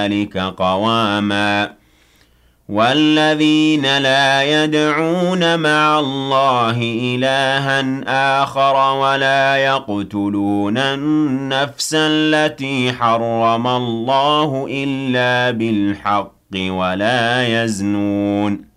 ذلك قواما والذين لا يدعون مع الله إلها آخر ولا يقتلون النفس التي حرم الله إلا بالحق ولا يزنون